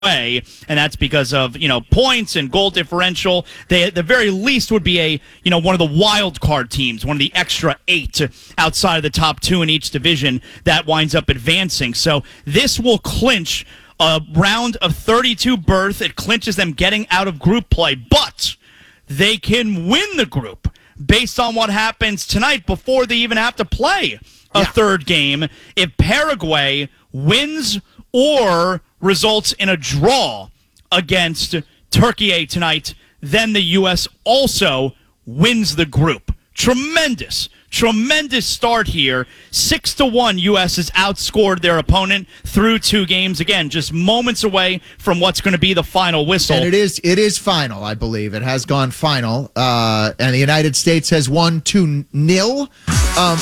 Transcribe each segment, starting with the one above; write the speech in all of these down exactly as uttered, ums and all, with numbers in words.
way, and that's because of, you know, points and goal differential. They at the very least would be a, you know, one of the wild card teams, one of the extra eight outside of the top two in each division that winds up advancing. So this will clinch a round of thirty-two berth. It clinches them getting out of group play, but they can win the group based on what happens tonight before they even have to play a yeah. third game. If Paraguay wins or results in a draw against Turkey tonight, then the U S also wins the group. Tremendous, tremendous start here. Six to one, U S has outscored their opponent through two games. Again, just moments away from what's going to be the final whistle. And it is, it is final, I believe. It has gone final, uh, and the United States has won two nil. Um,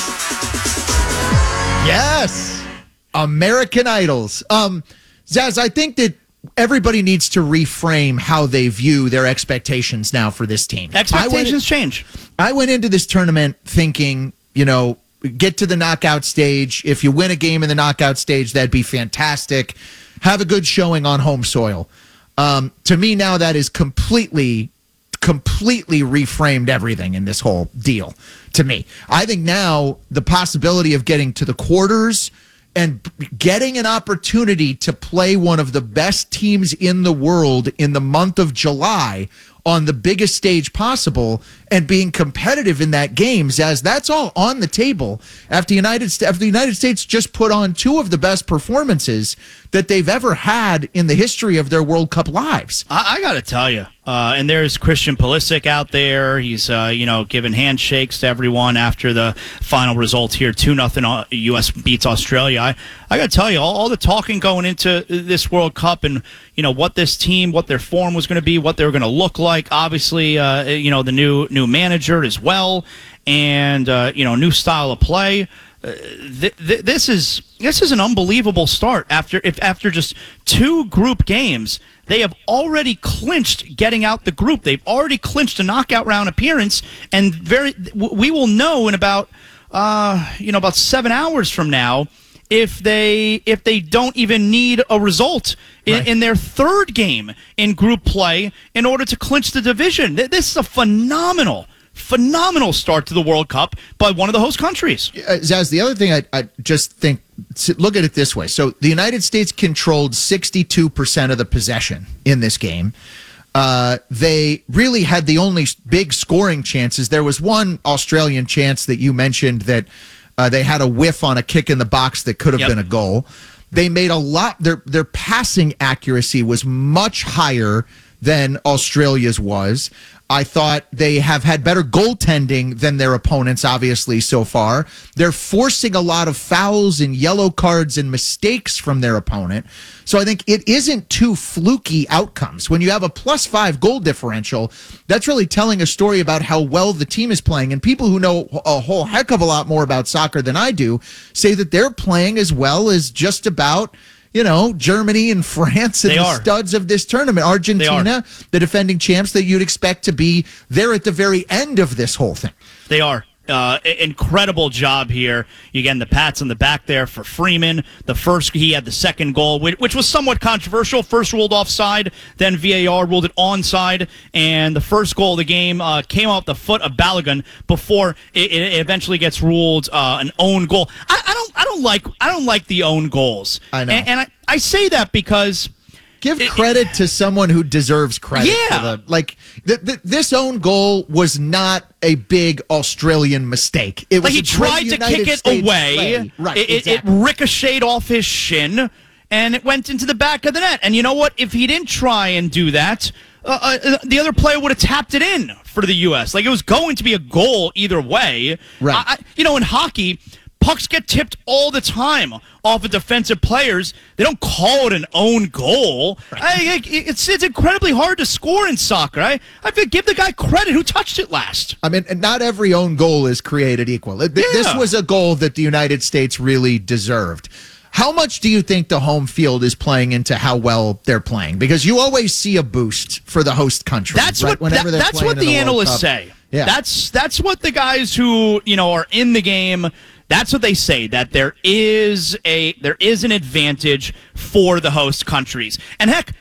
yes, American Idols. Um, Zaz, I think that everybody needs to reframe how they view their expectations now for this team. Expectations I went, change. I went into this tournament thinking, you know, get to the knockout stage. If you win a game in the knockout stage, that'd be fantastic. Have a good showing on home soil. Um, to me now, that is completely, completely reframed everything in this whole deal. To me, I think now the possibility of getting to the quarters and getting an opportunity to play one of the best teams in the world in the month of July on the biggest stage possible and being competitive in that games, as that's all on the table after United after the United States just put on two of the best performances that they've ever had in the history of their World Cup lives. I, I got to tell you, uh, and there's Christian Pulisic out there. He's uh, you know giving handshakes to everyone after the final result here, two nothing. U S beats Australia. I, I got to tell you, all, all the talking going into this World Cup and you know what this team, what their form was going to be, what they were going to look like. Obviously, uh, you know the new new manager as well, and uh, you know new style of play. Uh, th- th- this is this is an unbelievable start. After if after just two group games, they have already clinched getting out the group. They've already clinched a knockout round appearance, and very we will know in about uh, you know about seven hours from now if they if they don't even need a result in, right. in their third game in group play in order to clinch the division. This is a phenomenal. Phenomenal start to the World Cup by one of the host countries. Uh, Zaz, the other thing I, I just think, look at it this way. So the United States controlled sixty-two percent of the possession in this game. Uh, they really had the only big scoring chances. There was one Australian chance that you mentioned that uh, they had a whiff on a kick in the box that could have yep. been a goal. They made a lot, their, their passing accuracy was much higher than Australia's was. I thought they have had better goaltending than their opponents, obviously, so far. They're forcing a lot of fouls and yellow cards and mistakes from their opponent. So I think it isn't two fluky outcomes. When you have a plus five goal differential, that's really telling a story about how well the team is playing. And people who know a whole heck of a lot more about soccer than I do say that they're playing as well as just about you know, Germany and France and they the are. studs of this tournament. Argentina, the defending champs that you'd expect to be there at the very end of this whole thing. They are. Uh, incredible job here. Again, the pats on the back there for Freeman. The first, he had the second goal, which was somewhat controversial. First ruled offside, then V A R ruled it onside, and the first goal of the game uh, came off the foot of Balogun before it, it eventually gets ruled uh, an own goal. I, I don't, I don't like, I don't like the own goals. I know, and, and I, I say that because. Give credit it, to someone who deserves credit. Yeah. For the, like, th- th- this own goal was not a big Australian mistake. It was like he a tried to United kick it States away. Play. Right, it, exactly. it ricocheted off his shin, and it went into the back of the net. And you know what? If he didn't try and do that, uh, uh, the other player would have tapped it in for the U S Like, it was going to be a goal either way. Right. I, I, you know, in hockey, pucks get tipped all the time off of defensive players. They don't call it an own goal. Right. I, I, it's it's incredibly hard to score in soccer. I, I feel give the guy credit who touched it last. I mean, not every own goal is created equal. Yeah. This was a goal that the United States really deserved. How much do you think the home field is playing into how well they're playing? Because you always see a boost for the host country. That's right? what Whenever that, that's what the, the analysts say. Yeah. That's that's what the guys who you know are in the game. That's what they say, that there is a there is an advantage for the host countries. And heck,